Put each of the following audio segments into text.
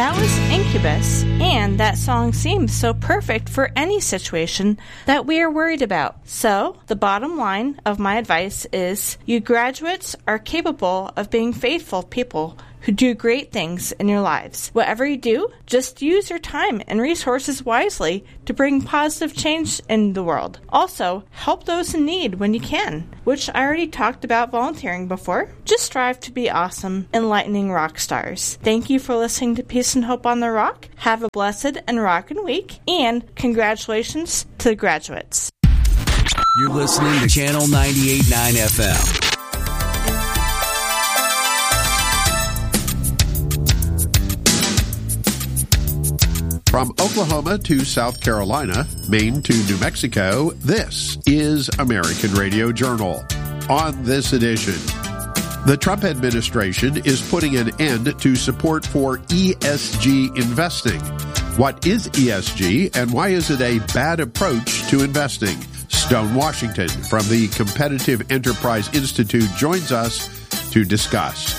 That was Incubus, and that song seems so perfect for any situation that we are worried about. So, the bottom line of my advice is you graduates are capable of being faithful people who do great things in your lives. Whatever you do, just use your time and resources wisely to bring positive change in the world. Also, help those in need when you can, which I already talked about volunteering before. Just strive to be awesome, enlightening rock stars. Thank you for listening to Peace and Hope on the Rock. Have a blessed and rockin' week, and congratulations to the graduates. You're listening to Channel 98.9 FM. From Oklahoma to South Carolina, Maine to New Mexico, this is American Radio Journal. On this edition, the Trump administration is putting an end to support for ESG investing. What is ESG and why is it a bad approach to investing? Stone Washington from the Competitive Enterprise Institute joins us to discuss.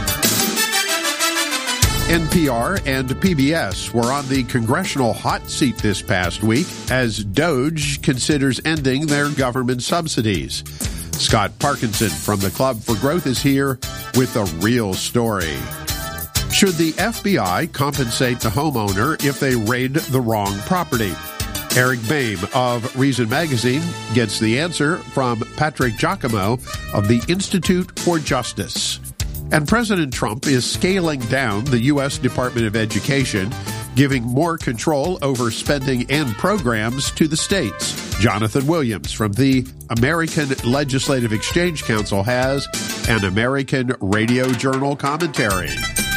NPR and PBS were on the congressional hot seat this past week as DOGE considers ending their government subsidies. Scott Parkinson from the Club for Growth is here with a real story. Should the FBI compensate the homeowner if they raid the wrong property? Eric Boehm of Reason Magazine gets the answer from Patrick Giacomo of the Institute for Justice. And President Trump is scaling down the U.S. Department of Education, giving more control over spending and programs to the states. Jonathan Williams from the American Legislative Exchange Council has an American Radio Journal commentary.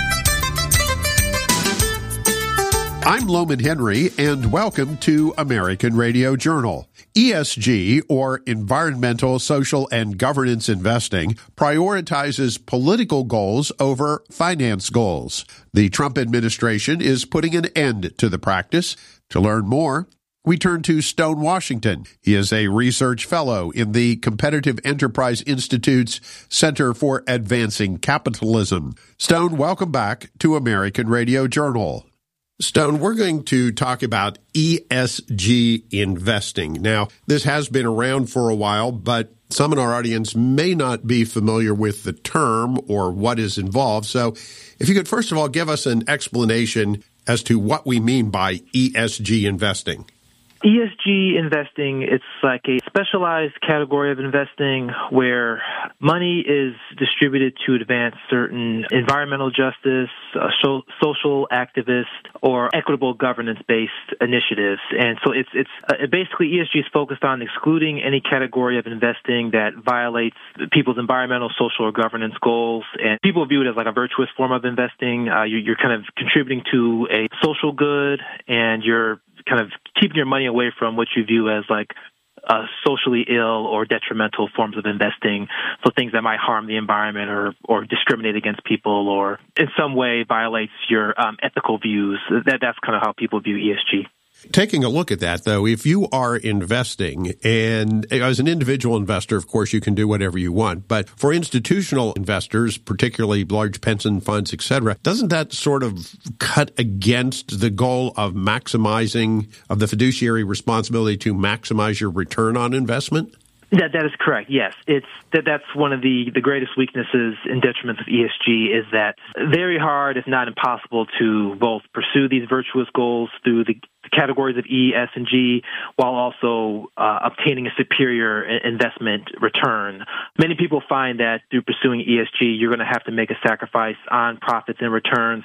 I'm Loman Henry, and welcome to American Radio Journal. ESG, or Environmental, Social, and Governance Investing, prioritizes political goals over finance goals. The Trump administration is putting an end to the practice. To learn more, we turn to Stone Washington. He is a research fellow in the Competitive Enterprise Institute's Center for Advancing Capitalism. Stone, welcome back to American Radio Journal. Stone, we're going to talk about ESG investing. Now, this has been around for a while, but some in our audience may not be familiar with the term or what is involved. So if you could first of all give us an explanation as to what we mean by ESG investing. ESG investing, it's like a specialized category of investing where money is distributed to advance certain environmental justice, social activist, or equitable governance-based initiatives. And so it's basically ESG is focused on excluding any category of investing that violates people's environmental, social, or governance goals. And people view it as like a virtuous form of investing. You're kind of contributing to a social good, and you're kind of keeping your money away from what you view as like socially ill or detrimental forms of investing, so things that might harm the environment or discriminate against people or in some way violates your ethical views. That's kind of how people view ESG. Taking a look at that, though, if you are investing, and as an individual investor, of course, you can do whatever you want, but for institutional investors, particularly large pension funds, et cetera, doesn't that sort of cut against the goal of maximizing, of the fiduciary responsibility to maximize your return on investment? That is correct, yes. That's one of the greatest weaknesses and detriments of ESG is that very hard, if not impossible, to both pursue these virtuous goals through the categories of E, S, and G, while also obtaining a superior investment return. Many people find that through pursuing ESG, you're going to have to make a sacrifice on profits and returns,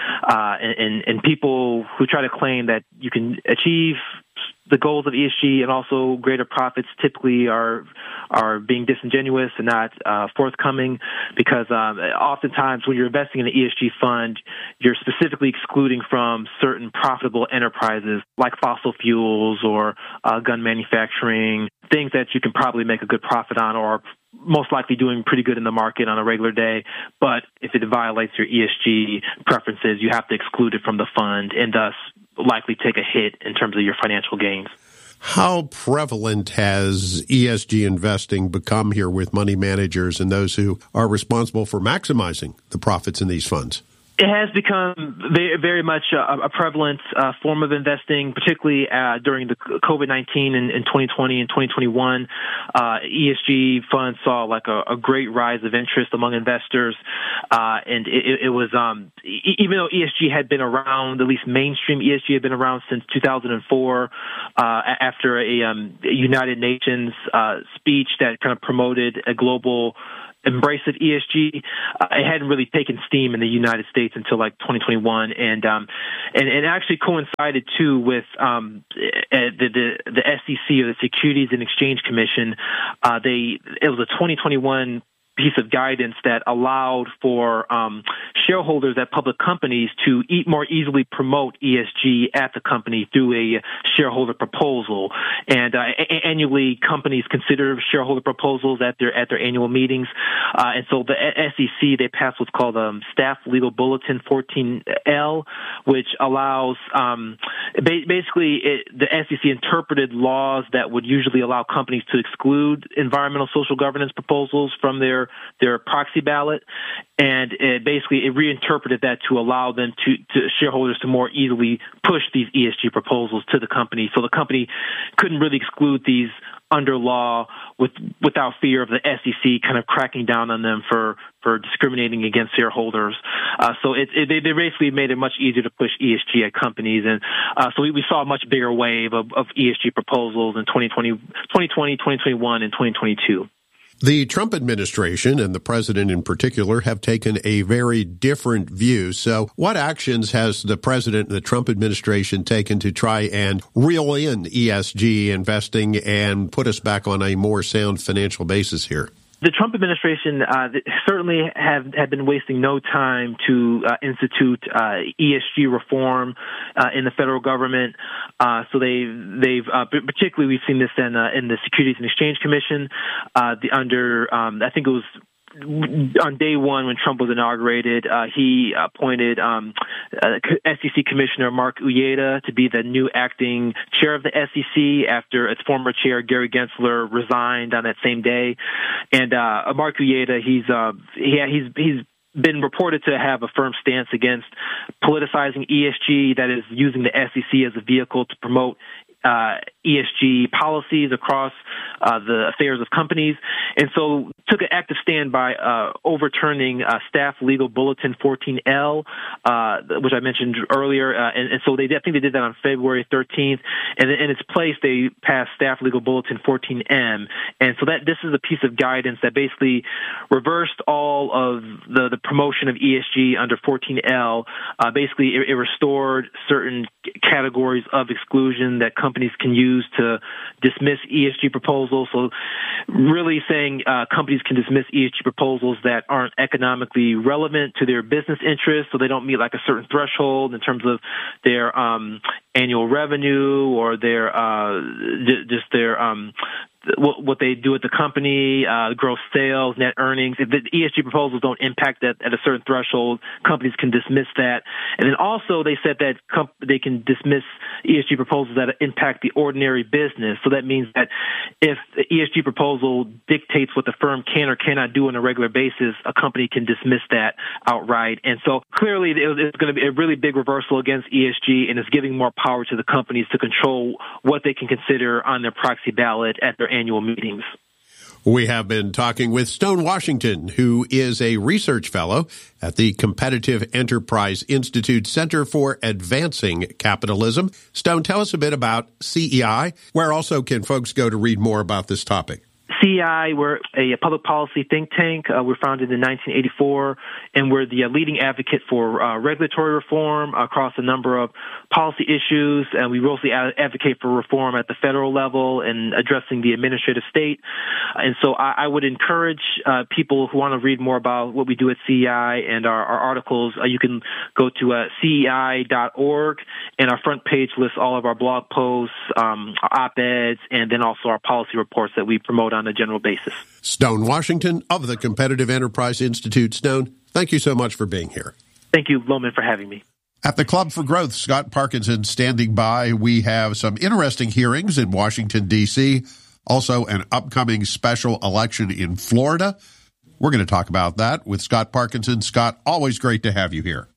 and people who try to claim that you can achieve the goals of ESG and also greater profits typically are being disingenuous and not forthcoming, because oftentimes when you're investing in an ESG fund, you're specifically excluding from certain profitable enterprises like fossil fuels or gun manufacturing, things that you can probably make a good profit on or most likely doing pretty good in the market on a regular day. But if it violates your ESG preferences, you have to exclude it from the fund and thus likely take a hit in terms of your financial gains. How prevalent has ESG investing become here with money managers and those who are responsible for maximizing the profits in these funds? It has become very, very much a prevalent form of investing, particularly during the COVID-19 in 2020 and 2021. ESG funds saw like a great rise of interest among investors, and it was even though ESG had been around, at least mainstream ESG had been around since 2004, after a United Nations speech that kind of promoted a global embrace of ESG. It hadn't really taken steam in the United States until like 2021, and actually coincided too with the SEC, or the Securities and Exchange Commission. It was a 2021 piece of guidance that allowed for shareholders at public companies to more easily promote ESG at the company through a shareholder proposal. And annually, companies consider shareholder proposals at their annual meetings. And so the SEC, they passed what's called Staff Legal Bulletin 14L, which allows basically the SEC interpreted laws that would usually allow companies to exclude environmental social governance proposals from their proxy ballot, and it reinterpreted that to allow them to shareholders to more easily push these ESG proposals to the company. So the company couldn't really exclude these under law without fear of the SEC kind of cracking down on them for discriminating against shareholders. So they basically made it much easier to push ESG at companies, and so we saw a much bigger wave of ESG proposals in 2020, 2021, and 2022. The Trump administration and the president in particular have taken a very different view. So what actions has the president and the Trump administration taken to try and reel in ESG investing and put us back on a more sound financial basis here? The Trump administration certainly have been wasting no time to institute ESG reform in the federal government. So they've particularly we've seen this in the Securities and Exchange Commission I think it was on day one when Trump was inaugurated, he appointed SEC Commissioner Mark Uyeda to be the new acting chair of the SEC after its former chair, Gary Gensler, resigned on that same day. And Mark Uyeda, he's been reported to have a firm stance against politicizing ESG, that is, using the SEC as a vehicle to promote ESG policies across the affairs of companies, and so took an active stand by overturning Staff Legal Bulletin 14L, which I mentioned earlier, and so I think they did that on February 13th, and in its place they passed Staff Legal Bulletin 14M, and so this is a piece of guidance that basically reversed all of the promotion of ESG under 14L. Basically, it restored certain categories of exclusion that companies can use to dismiss ESG proposals. So really saying companies can dismiss ESG proposals that aren't economically relevant to their business interests, so they don't meet like a certain threshold in terms of their annual revenue or their what they do at the company, gross sales, net earnings. If the ESG proposals don't impact that at a certain threshold, companies can dismiss that. And then also they said that they can dismiss ESG proposals that impact the ordinary business. So that means that if the ESG proposal dictates what the firm can or cannot do on a regular basis, a company can dismiss that outright. And so clearly it's going to be a really big reversal against ESG, and it's giving more power to the companies to control what they can consider on their proxy ballot at their annual meetings. We have been talking with Stone Washington, who is a research fellow at the Competitive Enterprise Institute Center for Advancing Capitalism. Stone, tell us a bit about CEI. Where also can folks go to read more about this topic? CEI, we're a public policy think tank. We're founded in 1984, and we're the leading advocate for regulatory reform across a number of policy issues. And we mostly advocate for reform at the federal level and addressing the administrative state. And so I would encourage people who want to read more about what we do at CEI and our articles. You can go to CEI.org, and our front page lists all of our blog posts, op-eds, and then also our policy reports that we promote on a general basis. Stone Washington of the Competitive Enterprise Institute. Stone, thank you so much for being here. Thank you, Loman, for having me. At the Club for Growth, Scott Parkinson standing by. We have some interesting hearings in Washington, D.C., also an upcoming special election in Florida. We're going to talk about that with Scott Parkinson. Scott, always great to have you here.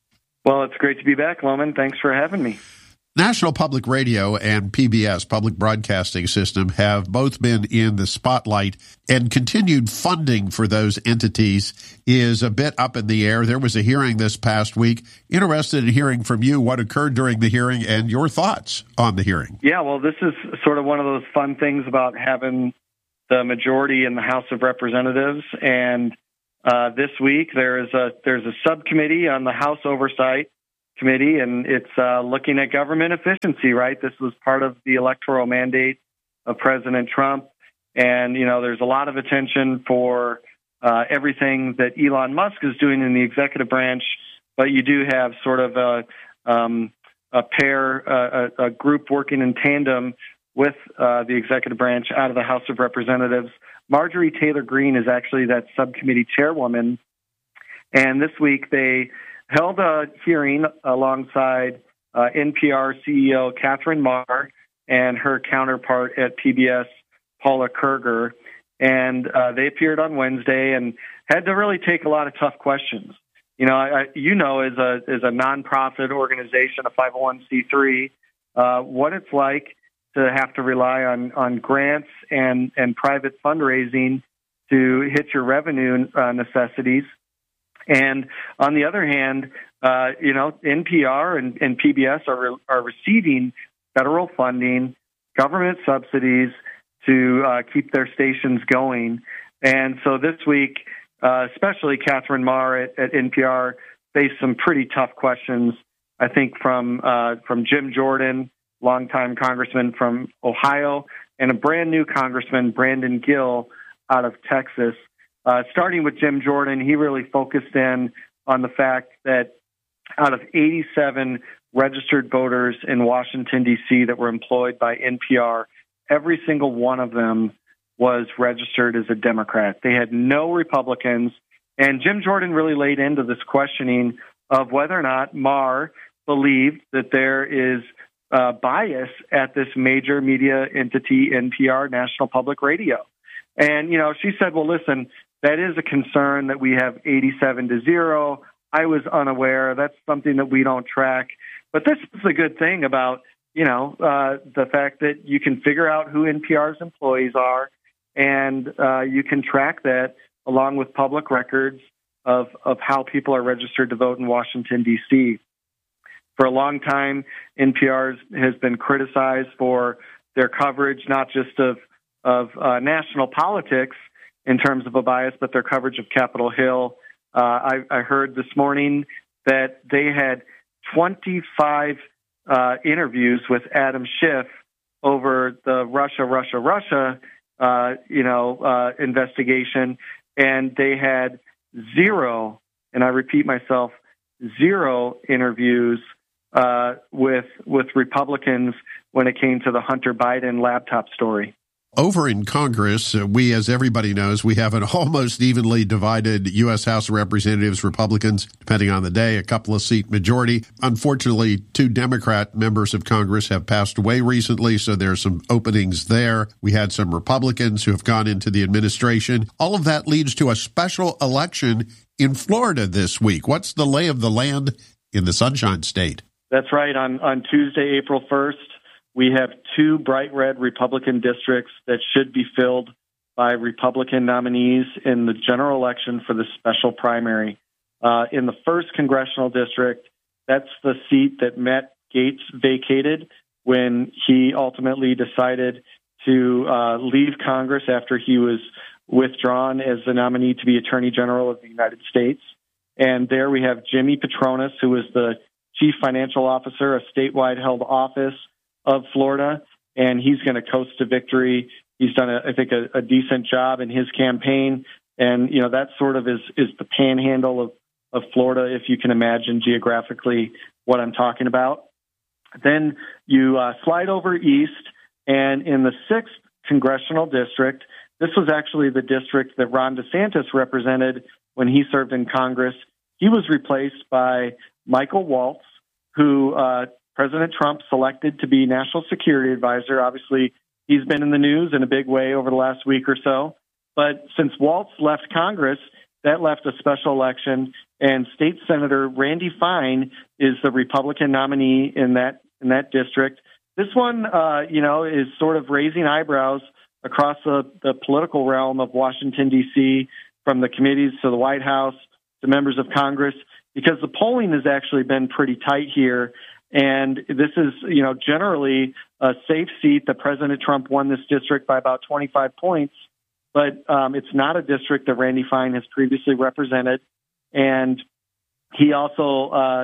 Well, it's great to be back, Loman. Thanks for having me. National Public Radio and PBS, Public Broadcasting System, have both been in the spotlight, and continued funding for those entities is a bit up in the air. There was a hearing this past week. Interested in hearing from you what occurred during the hearing and your thoughts on the hearing. Yeah, well, this is sort of one of those fun things about having the majority in the House of Representatives. And this week there's a subcommittee on the House Oversight Committee, and it's looking at government efficiency, right? This was part of the electoral mandate of President Trump. And, there's a lot of attention for everything that Elon Musk is doing in the executive branch, but you do have sort of a group working in tandem with the executive branch out of the House of Representatives. Marjorie Taylor Greene is actually that subcommittee chairwoman. And this week they held a hearing alongside NPR CEO Catherine Maher and her counterpart at PBS, Paula Kerger. And they appeared on Wednesday and had to really take a lot of tough questions. As a nonprofit organization, a 501c3, what it's like to have to rely on grants and private fundraising to hit your revenue necessities. And on the other hand, NPR and PBS are receiving federal funding, government subsidies to keep their stations going. And so this week, especially Catherine Maher at NPR faced some pretty tough questions, I think, from Jim Jordan, longtime congressman from Ohio, and a brand new congressman, Brandon Gill, out of Texas. Starting with Jim Jordan, he really focused in on the fact that out of 87 registered voters in Washington, D.C. that were employed by NPR, every single one of them was registered as a Democrat. They had no Republicans. And Jim Jordan really laid into this questioning of whether or not Maher believed that there is bias at this major media entity, NPR, National Public Radio. And, she said, well, listen, that is a concern that we have 87-0. I was unaware. That's something that we don't track. But this is a good thing about, the fact that you can figure out who NPR's employees are, and you can track that along with public records of how people are registered to vote in Washington, D.C. For a long time, NPR has been criticized for their coverage, not just of national politics in terms of a bias, but their coverage of Capitol Hill. I heard this morning that they had 25 interviews with Adam Schiff over the Russia investigation, and they had zero, and I repeat myself, zero interviews with Republicans when it came to the Hunter Biden laptop story. Over in Congress, we, as everybody knows, we have an almost evenly divided U.S. House of Representatives, Republicans, depending on the day, a couple of seat majority. Unfortunately, 2 Democrat members of Congress have passed away recently, so there's some openings there. We had some Republicans who have gone into the administration. All of that leads to a special election in Florida this week. What's the lay of the land in the Sunshine State? That's right. On Tuesday, April 1st, we have 2 bright red Republican districts that should be filled by Republican nominees in the general election for the special primary. In the 1st congressional district, that's the seat that Matt Gaetz vacated when he ultimately decided to leave Congress after he was withdrawn as the nominee to be Attorney General of the United States. And there we have Jimmy Patronis, who is the Chief Financial Officer, a statewide held office of Florida, and he's going to coast to victory. He's done, I think, a decent job in his campaign, and that sort of is the panhandle of Florida, if you can imagine geographically what I'm talking about. Then you slide over east, and in the 6th congressional district, this was actually the district that Ron DeSantis represented when he served in Congress. He was replaced by Michael Waltz, who President Trump selected to be National Security Advisor. Obviously, he's been in the news in a big way over the last week or so. But since Waltz left Congress, that left a special election, and State Senator Randy Fine is the Republican nominee in that district. This one, is sort of raising eyebrows across the political realm of Washington, D.C., from the committees to the White House to members of Congress, because the polling has actually been pretty tight here. And this is, generally a safe seat that President Trump won this district by about 25 points. But it's not a district that Randy Fine has previously represented. And he also,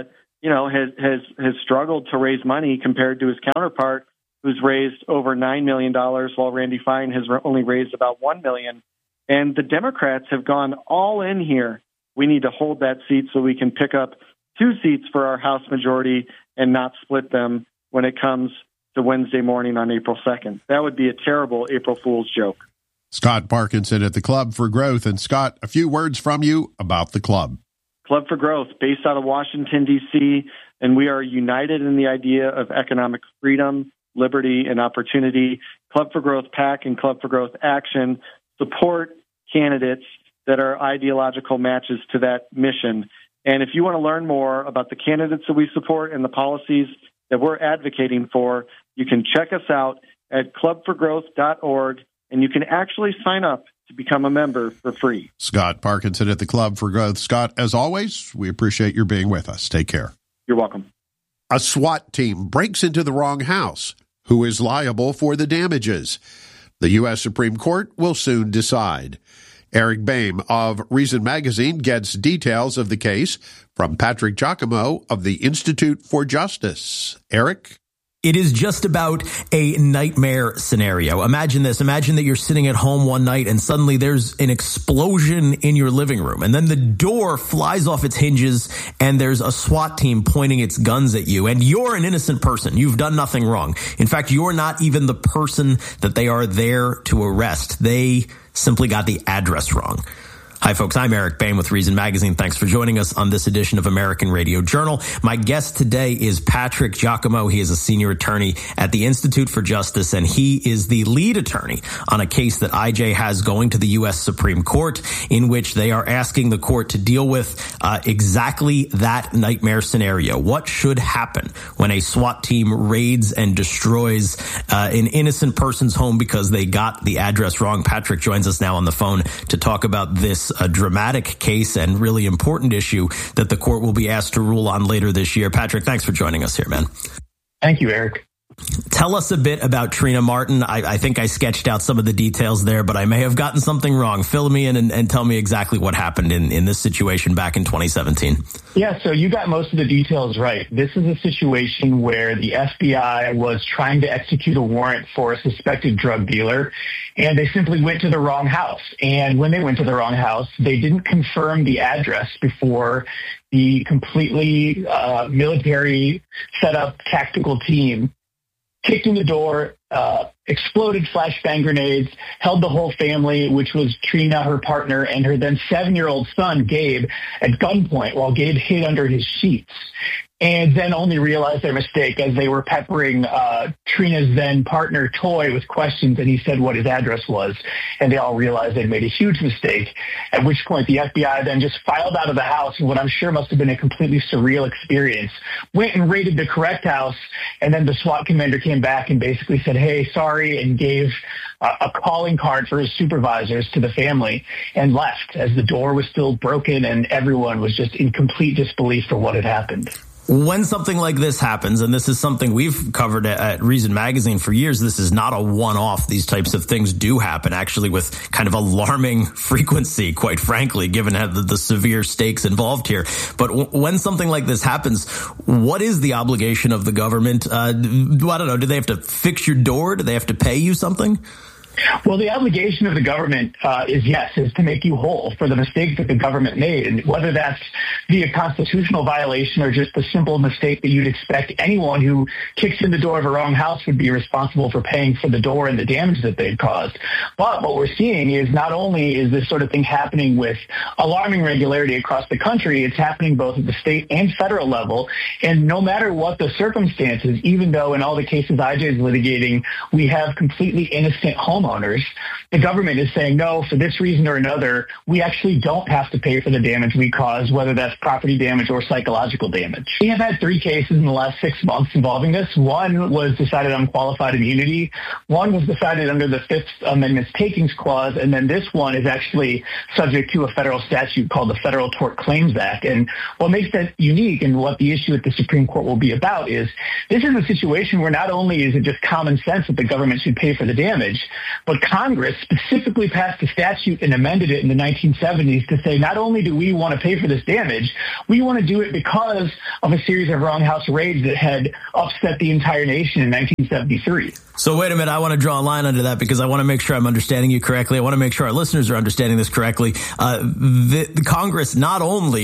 has struggled to raise money compared to his counterpart, who's raised over $9 million, while Randy Fine has only raised about $1 million. And the Democrats have gone all in here. We need to hold that seat so we can pick up 2 seats for our House majority and not split them when it comes to Wednesday morning on April 2nd. That would be a terrible April Fool's joke. Scott Parkinson at the Club for Growth. And Scott, a few words from you about the club. Club for Growth, based out of Washington, D.C., and we are united in the idea of economic freedom, liberty, and opportunity. Club for Growth PAC and Club for Growth Action support candidates that are ideological matches to that mission. And if you want to learn more about the candidates that we support and the policies that we're advocating for, you can check us out at clubforgrowth.org, and you can actually sign up to become a member for free. Scott Parkinson at the Club for Growth. Scott, as always, we appreciate your being with us. Take care. You're welcome. A SWAT team breaks into the wrong house. Who is liable for the damages? The U.S. Supreme Court will soon decide. Eric Boehm of Reason Magazine gets details of the case from Patrick Giacomo of the Institute for Justice. Eric? It is just about a nightmare scenario. Imagine this. Imagine that you're sitting at home one night and suddenly there's an explosion in your living room. And then the door flies off its hinges and there's a SWAT team pointing its guns at you. And you're an innocent person. You've done nothing wrong. In fact, you're not even the person that they are there to arrest. They simply got the address wrong. Hi, folks. I'm Eric Boehm with Reason Magazine. Thanks for joining us on this edition of American Radio Journal. My guest today is Patrick Giacomo. He is a senior attorney at the Institute for Justice, and he is the lead attorney on a case that IJ has going to the U.S. Supreme Court, in which they are asking the court to deal with exactly that nightmare scenario. What should happen when a SWAT team raids and destroys an innocent person's home because they got the address wrong? Patrick joins us now on the phone to talk about this a dramatic case and really important issue that the court will be asked to rule on later this year. Patrick, thanks for joining us here, man. Thank you, Eric. Tell us a bit about Trina Martin. I think I sketched out some of the details there, but I may have gotten something wrong. Fill me in and tell me exactly what happened in this situation back in 2017. Yeah, so you got most of the details right. This is a situation where the FBI was trying to execute a warrant for a suspected drug dealer, and they simply went to the wrong house. And when they went to the wrong house, they didn't confirm the address before the completely military set-up tactical team kicked in the door, exploded flashbang grenades, held the whole family, which was Trina, her partner, and her then 7-year-old son, Gabe, at gunpoint while Gabe hid under his sheets. And then only realized their mistake as they were peppering Trina's then partner, Toy, with questions, and he said what his address was. And they all realized they'd made a huge mistake, at which point the FBI then just filed out of the house in what I'm sure must have been a completely surreal experience, went and raided the correct house, and then the SWAT commander came back and basically said, hey, sorry, and gave a calling card for his supervisors to the family and left as the door was still broken and everyone was just in complete disbelief for what had happened. When something like this happens, and this is something we've covered at Reason Magazine for years, this is not a one-off. These types of things do happen, actually, with kind of alarming frequency, quite frankly, given the severe stakes involved here. But when something like this happens, what is the obligation of the government? I don't know. Do they have to fix your door? Do they have to pay you something? Well, the obligation of the government is to make you whole for the mistakes that the government made. And whether that's via constitutional violation or just a simple mistake that you'd expect anyone who kicks in the door of a wrong house would be responsible for paying for the door and the damage that they've caused. But what we're seeing is not only is this sort of thing happening with alarming regularity across the country, it's happening both at the state and federal level. And no matter what the circumstances, even though in all the cases IJ is litigating, we have completely innocent homeowners homeowners, the government is saying, no, for this reason or another, we actually don't have to pay for the damage we cause, whether that's property damage or psychological damage. We have had 3 cases in the last 6 months involving this. One was decided on qualified immunity. One was decided under the Fifth Amendment's takings clause. And then this one is actually subject to a federal statute called the Federal Tort Claims Act. And what makes that unique and what the issue at the Supreme Court will be about is this is a situation where not only is it just common sense that the government should pay for the damage, but Congress specifically passed a statute and amended it in the 1970s to say not only do we want to pay for this damage, we want to do it because of a series of wrong house raids that had upset the entire nation in 1973. So wait a minute, I want to draw a line under that because I want to make sure I'm understanding you correctly. I want to make sure our listeners are understanding this correctly. The Congress not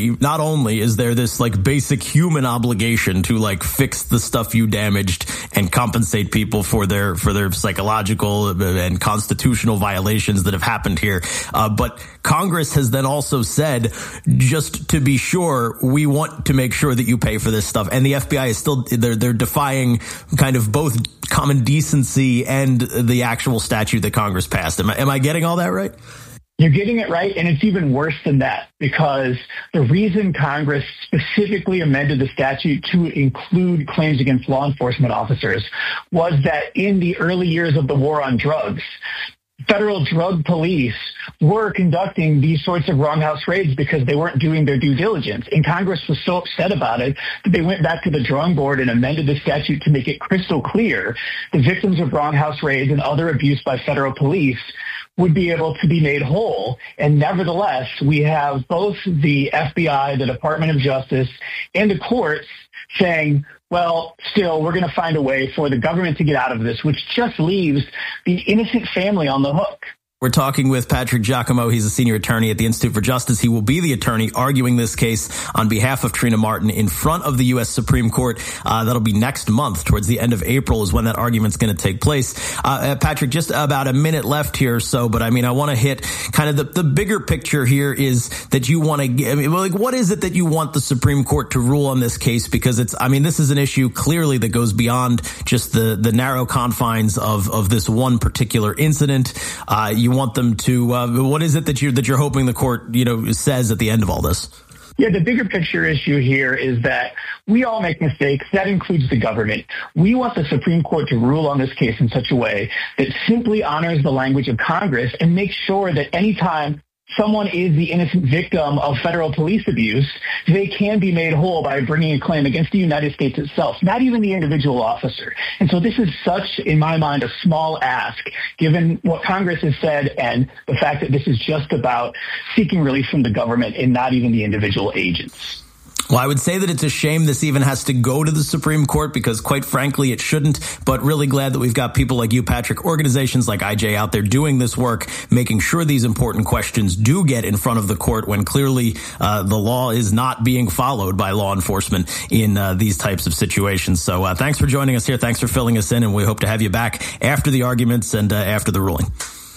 only is there this like basic human obligation to like fix the stuff you damaged and compensate people for their psychological and constitutional violations that have happened here, but Congress has then also said, just to be sure, we want to make sure that you pay for this stuff. And the FBI is still they're defying kind of both common decency and the actual statute that Congress passed. Am I getting all that right? You're getting it right, and it's even worse than that, because the reason Congress specifically amended the statute to include claims against law enforcement officers was that in the early years of the war on drugs, federal drug police were conducting these sorts of wrong house raids because they weren't doing their due diligence. And Congress was so upset about it that they went back to the drawing board and amended the statute to make it crystal clear the victims of wrong house raids and other abuse by federal police would be able to be made whole. And nevertheless, we have both the FBI, the Department of Justice, and the courts saying, well, still, we're going to find a way for the government to get out of this, which just leaves the innocent family on the hook. We're talking with Patrick Giacomo. He's a senior attorney at the Institute for Justice. He will be the attorney arguing this case on behalf of Trina Martin in front of the U.S. Supreme Court. That'll be next month. Towards the end of April is when that argument's going to take place. Patrick, just about a minute left here or so, but I mean, I want to hit kind of the bigger picture here is that you want to, what is it that you want the Supreme Court to rule on this case? Because this is an issue clearly that goes beyond just the narrow confines of this one particular incident. You want them to, what is it that you're hoping the court, says at the end of all this? Yeah, the bigger picture issue here is that we all make mistakes. That includes the government. We want the Supreme Court to rule on this case in such a way that simply honors the language of Congress and makes sure that anytime someone is the innocent victim of federal police abuse, they can be made whole by bringing a claim against the United States itself, not even the individual officer. And so this is such, in my mind, a small ask, given what Congress has said and the fact that this is just about seeking relief from the government and not even the individual agents. Well, I would say that it's a shame this even has to go to the Supreme Court because, quite frankly, it shouldn't. But really glad that we've got people like you, Patrick, organizations like IJ out there doing this work, making sure these important questions do get in front of the court when clearly the law is not being followed by law enforcement in these types of situations. So thanks for joining us here. Thanks for filling us in. And we hope to have you back after the arguments and after the ruling.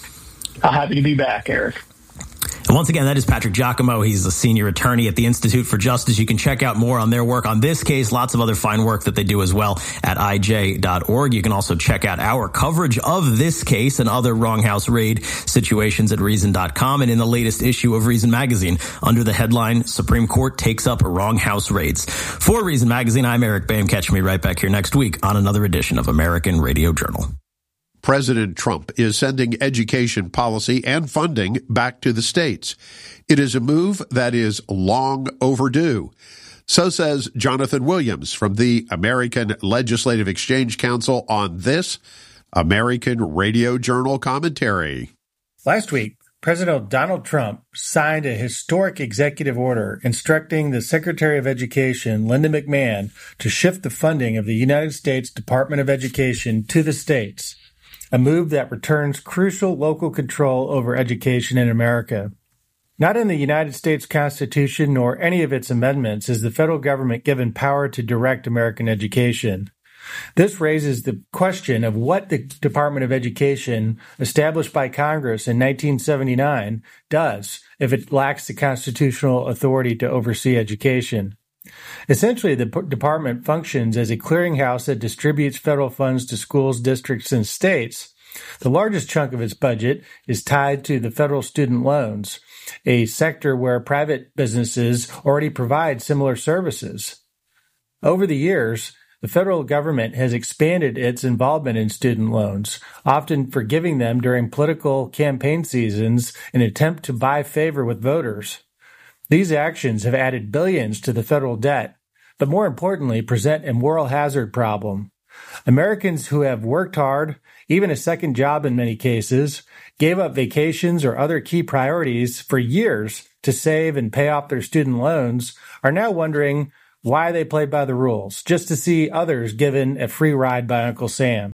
I'm happy to be back, Eric. And once again, that is Patrick Giacomo. He's a senior attorney at the Institute for Justice. You can check out more on their work on this case, lots of other fine work that they do as well at ij.org. You can also check out our coverage of this case and other wrong house raid situations at Reason.com and in the latest issue of Reason Magazine under the headline, Supreme Court Takes Up Wrong House Raids. For Reason Magazine, I'm Eric Boehm. Catch me right back here next week on another edition of American Radio Journal. President Trump is sending education policy and funding back to the states. It is a move that is long overdue. So says Jonathan Williams from the American Legislative Exchange Council on this American Radio Journal commentary. Last week, President Donald Trump signed a historic executive order instructing the Secretary of Education, Linda McMahon, to shift the funding of the United States Department of Education to the states, a move that returns crucial local control over education in America. Not in the United States Constitution nor any of its amendments is the federal government given power to direct American education. This raises the question of what the Department of Education, established by Congress in 1979, does if it lacks the constitutional authority to oversee education. Essentially, the department functions as a clearinghouse that distributes federal funds to schools, districts, and states The largest chunk of its budget is tied to the federal student loans, a sector where private businesses already provide similar services. Over the years, the federal government has expanded its involvement in student loans, often forgiving them during political campaign seasons in an attempt to buy favor with voters. These actions have added billions to the federal debt, but more importantly, present a moral hazard problem. Americans who have worked hard, even a second job in many cases, gave up vacations or other key priorities for years to save and pay off their student loans, are now wondering why they played by the rules, just to see others given a free ride by Uncle Sam.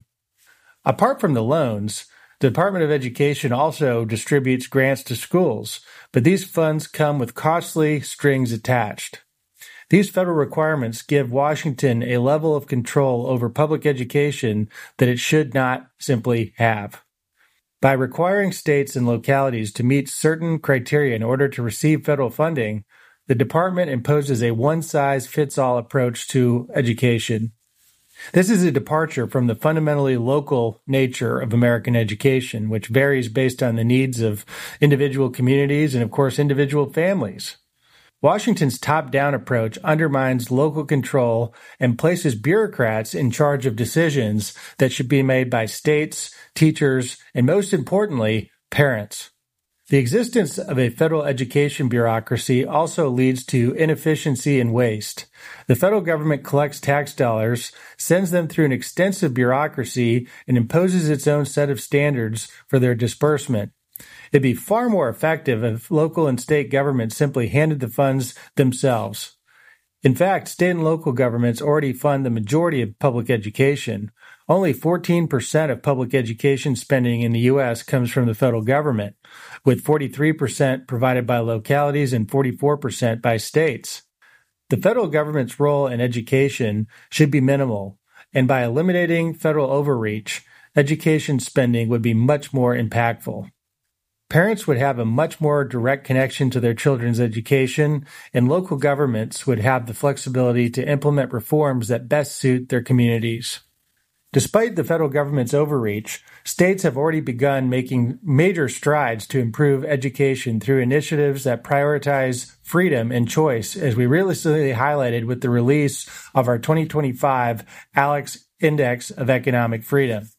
Apart from the loans, the Department of Education also distributes grants to schools, but these funds come with costly strings attached. These federal requirements give Washington a level of control over public education that it should not simply have. By requiring states and localities to meet certain criteria in order to receive federal funding, the department imposes a one-size-fits-all approach to education. This is a departure from the fundamentally local nature of American education, which varies based on the needs of individual communities and, of course, individual families. Washington's top-down approach undermines local control and places bureaucrats in charge of decisions that should be made by states, teachers, and most importantly, parents. The existence of a federal education bureaucracy also leads to inefficiency and waste. The federal government collects tax dollars, sends them through an extensive bureaucracy, and imposes its own set of standards for their disbursement. It'd be far more effective if local and state governments simply handed the funds themselves. In fact, state and local governments already fund the majority of public education. Only 14% of public education spending in the U.S. comes from the federal government, with 43% provided by localities and 44% by states. The federal government's role in education should be minimal, and by eliminating federal overreach, education spending would be much more impactful. Parents would have a much more direct connection to their children's education, and local governments would have the flexibility to implement reforms that best suit their communities. Despite the federal government's overreach, states have already begun making major strides to improve education through initiatives that prioritize freedom and choice, as we recently highlighted with the release of our 2025 ALEC Index of Economic Freedom.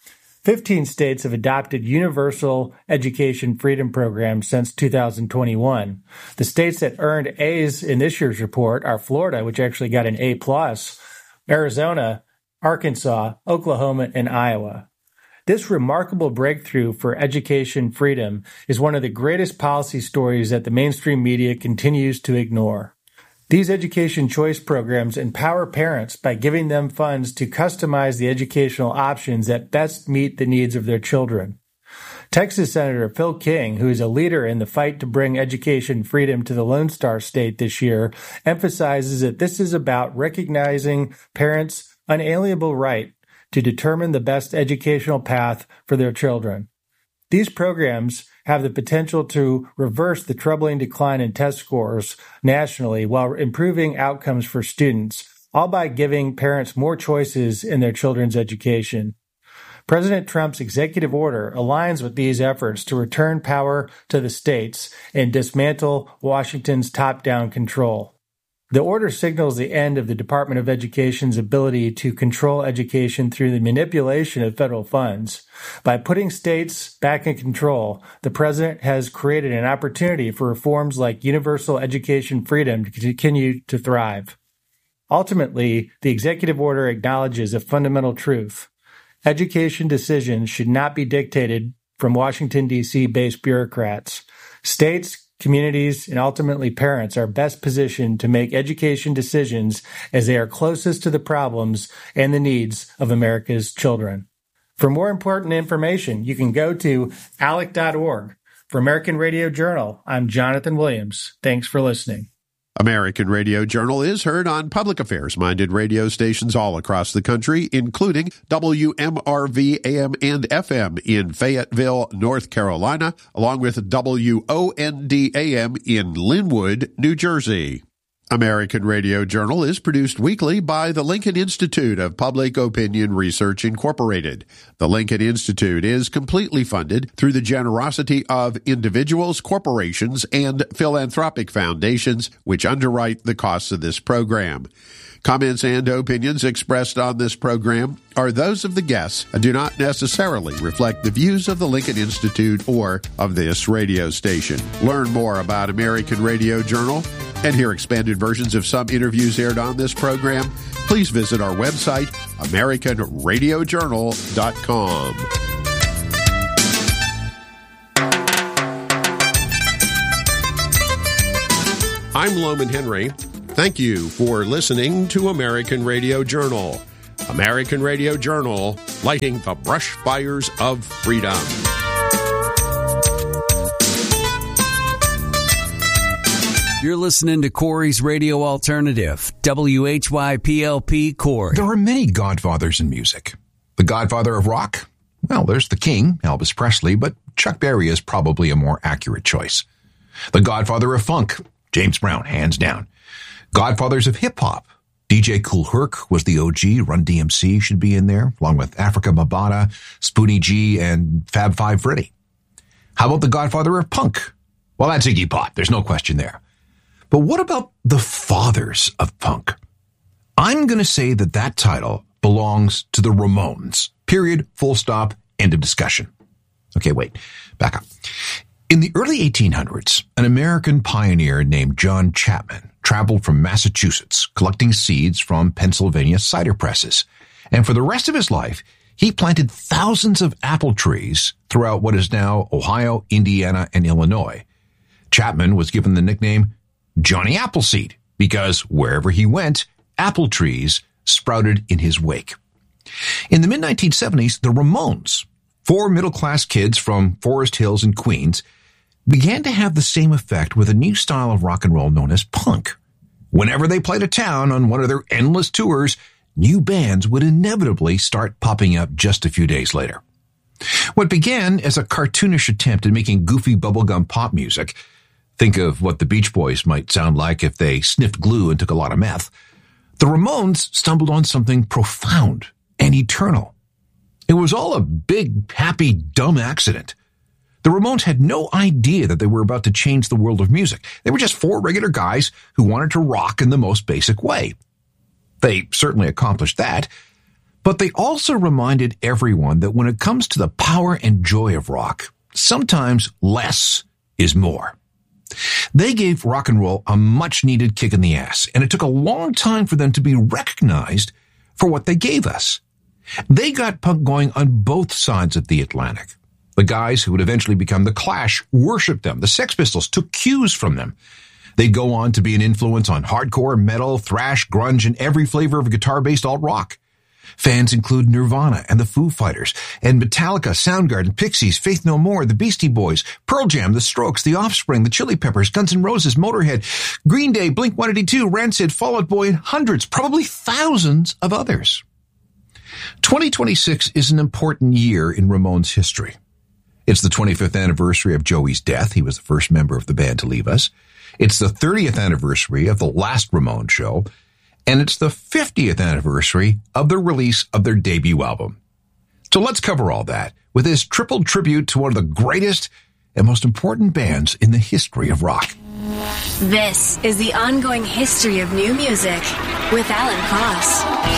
15 states have adopted universal education freedom programs since 2021. The states that earned A's in this year's report are Florida, which actually got an A+, Arizona, Arkansas, Oklahoma, and Iowa. This remarkable breakthrough for education freedom is one of the greatest policy stories that the mainstream media continues to ignore. These education choice programs empower parents by giving them funds to customize the educational options that best meet the needs of their children. Texas Senator Phil King, who is a leader in the fight to bring education freedom to the Lone Star State this year, emphasizes that this is about recognizing parents' unalienable right to determine the best educational path for their children. These programs have the potential to reverse the troubling decline in test scores nationally while improving outcomes for students, all by giving parents more choices in their children's education. President Trump's executive order aligns with these efforts to return power to the states and dismantle Washington's top-down control. The order signals the end of the Department of Education's ability to control education through the manipulation of federal funds. By putting states back in control, the president has created an opportunity for reforms like universal education freedom to continue to thrive. Ultimately, the executive order acknowledges a fundamental truth. Education decisions should not be dictated from Washington, D.C. based bureaucrats. States, communities, and ultimately parents are best positioned to make education decisions as they are closest to the problems and the needs of America's children. For more important information, you can go to alec.org. For American Radio Journal, I'm Jonathan Williams. Thanks for listening. American Radio Journal is heard on public affairs-minded radio stations all across the country, including WMRV AM and FM in Fayetteville, North Carolina, along with WOND AM in Linwood, New Jersey. American Radio Journal is produced weekly by the Lincoln Institute of Public Opinion Research, Incorporated. The Lincoln Institute is completely funded through the generosity of individuals, corporations, and philanthropic foundations, which underwrite the costs of this program. Comments and opinions expressed on this program are those of the guests and do not necessarily reflect the views of the Lincoln Institute or of this radio station. Learn more about American Radio Journal and hear expanded versions of some interviews aired on this program. Please visit our website, AmericanRadioJournal.com. I'm Loman Henry. Thank you for listening to American Radio Journal. American Radio Journal, lighting the brush fires of freedom. You're listening to Corey's Radio Alternative, WHYPLP Corey. There are many godfathers in music. The godfather of rock? Well, there's the king, Elvis Presley, but Chuck Berry is probably a more accurate choice. The godfather of funk? James Brown, hands down. Godfathers of hip-hop. DJ Kool Herc was the OG. Run DMC should be in there, along with Africa Bambaataa, Spoonie G, and Fab Five Freddy. How about the godfather of punk? Well, that's Iggy Pop. There's no question there. But what about the fathers of punk? I'm going to say that title belongs to the Ramones. Period, full stop, end of discussion. Okay, wait, back up. In the early 1800s, an American pioneer named John Chapman traveled from Massachusetts collecting seeds from Pennsylvania cider presses. And for the rest of his life, he planted thousands of apple trees throughout what is now Ohio, Indiana, and Illinois. Chapman was given the nickname Johnny Appleseed because wherever he went, apple trees sprouted in his wake. In the mid-1970s, the Ramones, four middle-class kids from Forest Hills in Queens, began to have the same effect with a new style of rock and roll known as punk. Whenever they played a town on one of their endless tours, new bands would inevitably start popping up just a few days later. What began as a cartoonish attempt at making goofy bubblegum pop music, think of what the Beach Boys might sound like if they sniffed glue and took a lot of meth, the Ramones stumbled on something profound and eternal. It was all a big, happy, dumb accident. The Ramones had no idea that they were about to change the world of music. They were just four regular guys who wanted to rock in the most basic way. They certainly accomplished that, but they also reminded everyone that when it comes to the power and joy of rock, sometimes less is more. They gave rock and roll a much-needed kick in the ass, and it took a long time for them to be recognized for what they gave us. They got punk going on both sides of the Atlantic. The guys who would eventually become the Clash worshipped them. The Sex Pistols took cues from them. They'd go on to be an influence on hardcore, metal, thrash, grunge, and every flavor of guitar-based alt-rock. Fans include Nirvana and the Foo Fighters, and Metallica, Soundgarden, Pixies, Faith No More, the Beastie Boys, Pearl Jam, the Strokes, the Offspring, the Chili Peppers, Guns N' Roses, Motorhead, Green Day, Blink-182, Rancid, Fall Out Boy, and hundreds, probably thousands of others. 2026 is an important year in Ramones' history. It's the 25th anniversary of Joey's death. He was the first member of the band to leave us. It's the 30th anniversary of the last Ramones show. And it's the 50th anniversary of the release of their debut album. So let's cover all that with this triple tribute to one of the greatest and most important bands in the history of rock. This is the ongoing history of new music with Alan Cross.